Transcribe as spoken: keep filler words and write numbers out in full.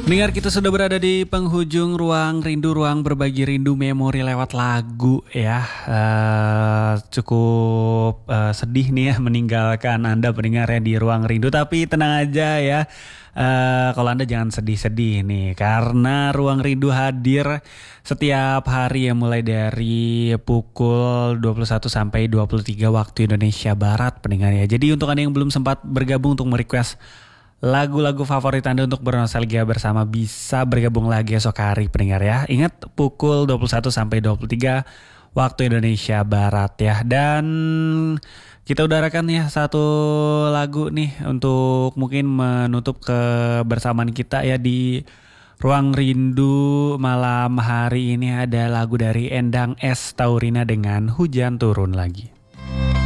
Dengar kita sudah berada di penghujung ruang rindu, ruang berbagi rindu memori lewat lagu ya. Eh, cukup eh, sedih nih ya meninggalkan Anda pendengar ya di ruang rindu. Tapi tenang aja ya, eh, kalau Anda jangan sedih-sedih nih. Karena ruang rindu hadir setiap hari ya, mulai dari pukul dua puluh satu sampai dua puluh tiga waktu Indonesia Barat pendengar ya. Jadi untuk Anda yang belum sempat bergabung untuk merequest lagu-lagu favorit Anda untuk bernostalgia bersama, bisa bergabung lagi esok hari pendengar ya. Ingat pukul dua puluh satu sampai dua puluh tiga waktu Indonesia Barat ya. Dan kita udarakan ya satu lagu nih untuk mungkin menutup kebersamaan kita ya di Ruang Rindu malam hari ini. Ada lagu dari Endang S. Taurina dengan Hujan Turun Lagi.